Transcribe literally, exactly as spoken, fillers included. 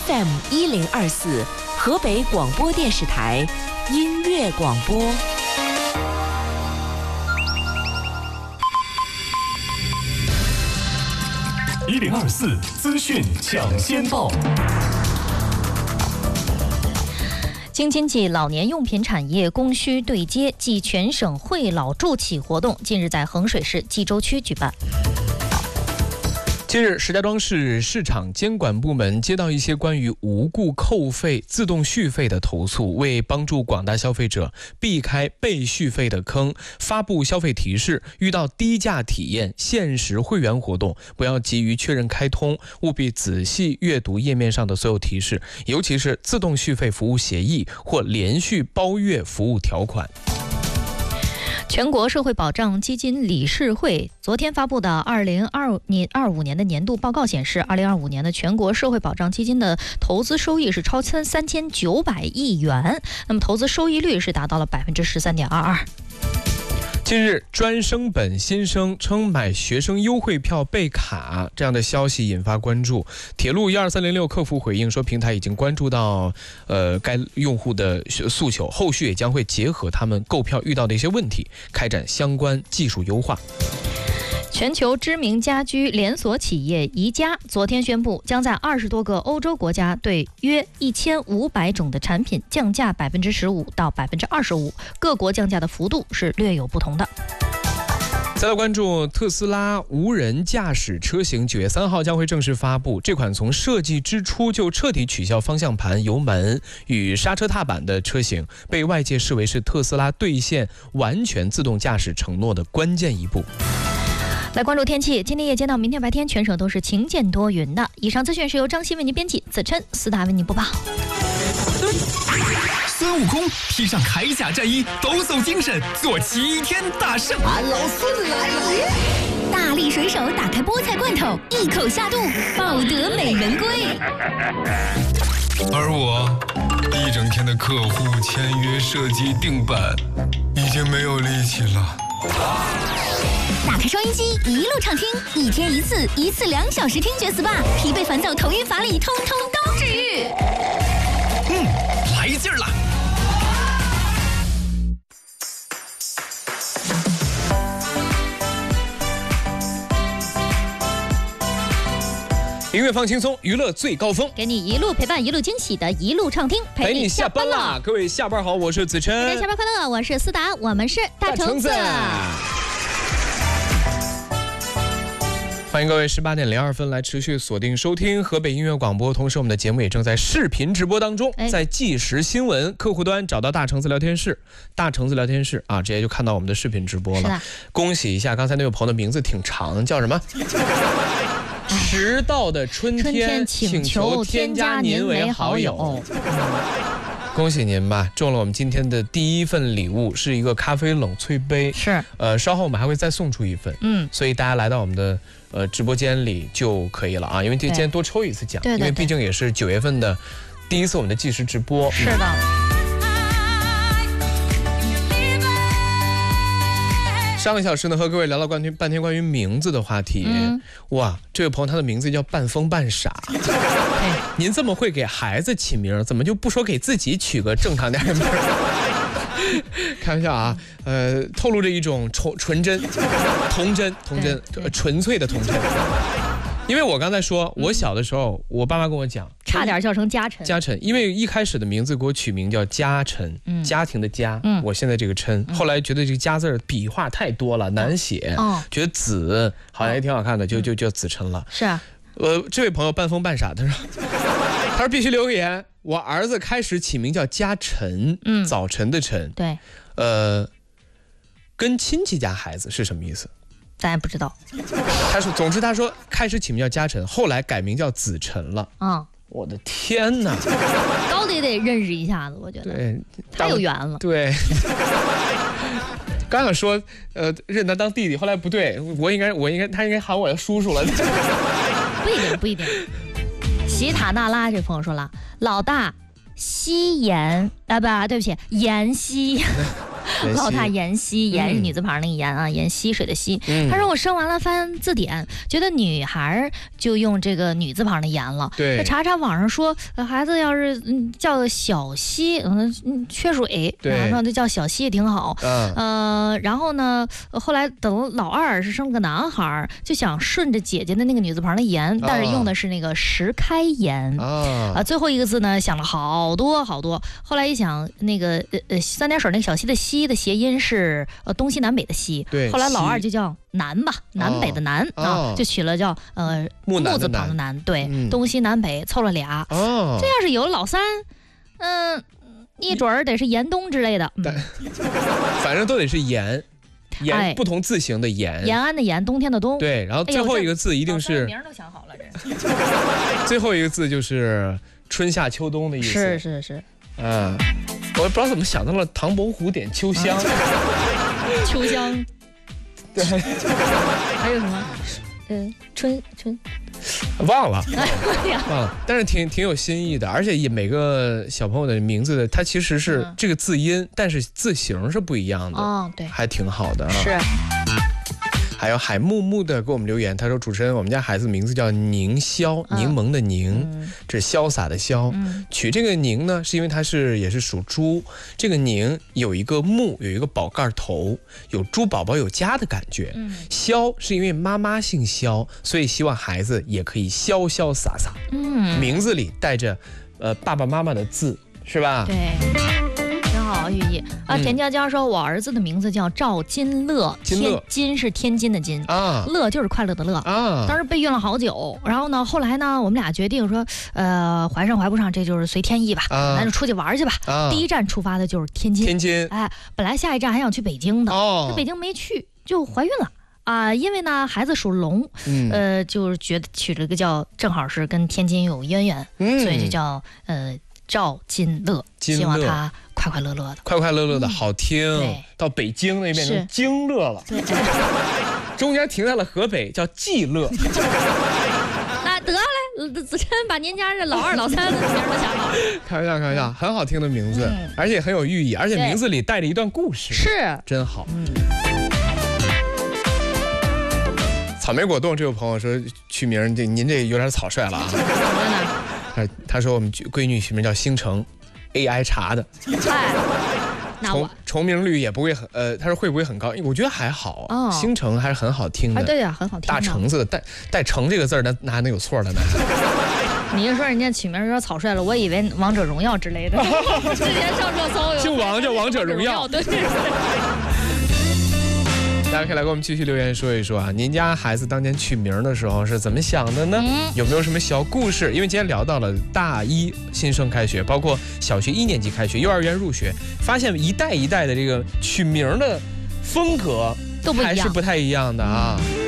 F M 一零二四，河北广播电视台音乐广播。 一零二四资讯抢先报。 京津冀老年用品产业供需对接暨全省惠老助企活动近日在衡水市冀州区举办。 近日，石家庄市市场监管部门接到一些关于无故扣费、自动续费的投诉，为帮助广大消费者避开被续费的坑，发布消费提示：遇到低价体验、限时会员活动，不要急于确认开通，务必仔细阅读页面上的所有提示，尤其是自动续费服务协议或连续包月服务条款。 全国社会保障基金理事会昨天发布的二零二五年的年度报告显示，二零二五年的全国社会保障基金的投资收益是超三三千九百亿元，那么投资收益率是达到了百分之十三点二二。 近日，专升本新生称买学生优惠票被卡这样的消息引发关注。铁路一二三零六客服回应说，平台已经关注到呃该用户的诉求，后续也将会结合他们购票遇到的一些问题，开展相关技术优化。 全球知名家居连锁企业宜家昨天宣布，将在二十多个欧洲国家对约一千五百种的产品降价百分之十五到百分之二十五，各国降价的幅度是略有不同的。 再来关注特斯拉无人驾驶车型，九月三号将会正式发布。这款从设计之初就彻底取消方向盘、油门与刹车踏板的车型，被外界视为是特斯拉兑现完全自动驾驶承诺的关键一步。 来关注天气，今天夜间到明天白天，全省都是晴见多云的。以上资讯是由张鑫为您编辑，子琛、思达为您播报。 孙悟空披上铠甲战衣，抖擞精神，做齐天大圣。 俺老孙来了！ 大力水手打开菠菜罐头，一口下肚，抱得美人归。 而我一整天的客户签约、设计、定版，已经没有力气了。 打开收音机，一路畅听，一天一次，一次两小时听觉 S P A， 疲惫烦躁、头晕乏力，通通都治愈。 嗯，来劲儿了！ 音乐放轻松，娱乐最高峰， 给你一路陪伴，一路惊喜的一路畅听， 陪你下班啦！各位下班好，我是子琛。 大家下班快乐，我是思达，我们是大橙子。 欢迎各位十八点零二分来持续锁定收听河北音乐广播，同时我们的节目也正在视频直播当中，在即时新闻客户端找到大橙子聊天室，大橙子聊天室啊，直接就看到我们的视频直播了。恭喜一下，刚才那位朋友的名字挺长，叫什么？迟到的春天， 春天请求添加您为好友。 恭喜您吧，中了我们今天的第一份礼物，是一个咖啡冷萃杯。 是， 呃，稍后我们还会再送出一份。 嗯， 所以大家来到我们的呃直播间里就可以了啊，因为今天多抽一次奖， 对对对， 因为毕竟也是九月份的第一次我们的即时直播。 是的。 上个小时呢，和各位聊了半天半天关于名字的话题。嗯、哇，这位朋友他的名字叫半疯半傻。您这么会给孩子起名，怎么就不说给自己取个正常点的名？开玩笑啊，呃，透露着一种纯纯真、童真、童真、纯粹的童真。因为我刚才说，我小的时候，我爸妈跟我讲， 差点叫成嘉诚。 嘉诚，因为一开始的名字给我取名叫嘉诚，嗯、家庭的家，嗯、我现在这个琛，嗯、后来觉得这个嘉字笔画太多了，难写，哦、觉得子好像也挺好看的，就就叫子琛了。 是啊， 呃，这位朋友半疯半傻，他说，他说必须留个言，我儿子开始起名叫嘉晨，嗯，早晨的晨， 对， 呃，跟亲戚家孩子是什么意思？ 咱也不知道。 他说，总之他说开始起名叫嘉诚，后来改名叫子晨了。 嗯， 我的天哪， 高的也得认识一下子，我觉得。 对， 太有缘了。 对。刚想说，呃，认他当弟弟，后来不对，我应该，我应该，他应该喊我叔叔了。 不一定，不一定。喜塔纳拉这朋友说了，老大西延啊，不，对不起，延西。 老大妍希，妍是女字旁那个妍啊，妍希水的希。 嗯他说我生完了翻字典，觉得女孩就用这个女字旁的妍了。 对， 查查网上说，呃孩子要是嗯叫小希，嗯嗯缺水，然后说就叫小希也挺好。 嗯， 呃，然后呢，后来等老二是生了个男孩，就想顺着姐姐的那个女字旁的妍，但是用的是那个石开颜啊。啊，最后一个字呢，想了好多好多，后来一想，那个呃呃三点水那个小希的希的谐音是呃东西南北的西， 对， 后来老二就叫南吧，南北的南、 哦、 啊，就取了叫呃木字旁的南，对、 嗯， 东西南北凑了俩。 哦， 这要是有老三，嗯、呃，一准儿得是严冬之类的，嗯、 反正都得是严。延、 哎、 不同字形的延， 延安的延，冬天的冬。 对，然后最后一个字一定是、 哎、名都想好了，这最后一个字就是春夏秋冬的意思。 是是是， 嗯，我也不知道怎么想到了唐伯虎点秋香，啊、 秋香， 对， 还有什么？嗯，春春。 忘了，忘了，但是挺挺有新意的，而且也每个小朋友的名字的，它其实是这个字音，嗯、但是字形是不一样的。 哦，对， 还挺好的啊。 是。 还有海木木的给我们留言，他说：“主持人，我们家孩子名字叫宁潇， 嗯、 柠檬的柠， 嗯、 这是潇洒的潇。 嗯、 取这个宁呢，是因为它是也是属猪，这个宁有一个木，有一个宝盖头，有猪宝宝有家的感觉。 嗯、 潇是因为妈妈姓萧，所以希望孩子也可以潇潇洒洒。 嗯， 名字里带着呃爸爸妈妈的字，是吧？ 对。”好寓意啊！田娇娇说：“我儿子的名字叫赵金乐， 金乐金是天津的金啊， 乐就是快乐的乐啊。 当时备孕了好久，然后呢，后来呢，我们俩决定说，呃，怀上怀不上，这就是随天意吧， 啊、 咱就出去玩去吧。 啊、 第一站出发的就是天津， 天津， 哎，本来下一站还想去北京的， 哦， 这北京没去，就怀孕了。”啊、呃，因为呢，孩子属龙， 嗯， 呃，就是觉得取了个叫，正好是跟天津有渊源， 嗯， 所以就叫呃赵金乐， 金乐希望他快快乐乐的， 快快乐乐的好听。 嗯、 到北京那变成京乐了， 对， 中间停在了河北，叫冀乐。 那得嘞，子琛把您家这老二、老三的名都想好了。 开玩笑，开玩笑，很好听的名字， 嗯、 而且很有寓意，而且名字里带着一段故事， 是真好。 嗯。 草莓果冻这位朋友说取名，这您这有点草率了啊。他他说我们闺女取名叫星辰 ，A I 查的。 嗨，那我重名率也不会很呃，他说会不会很高？我觉得还好， 哦、 星辰还是很好听的。 啊、对呀、啊，很好听。 大橙子的带带橙这个字儿，那那还能有错的呢？ 你就说人家取名有点草率了，我以为王者荣耀之类的。之前上热搜有。 姓王叫王者荣耀。 对。 大家可以来给我们继续留言说一说啊，您家孩子当年取名的时候是怎么想的呢？ 嗯、 有没有什么小故事？因为今天聊到了大一新生开学，包括小学一年级开学、幼儿园入学，发现一代一代的这个取名的风格都不一样， 还是不太一样的啊。嗯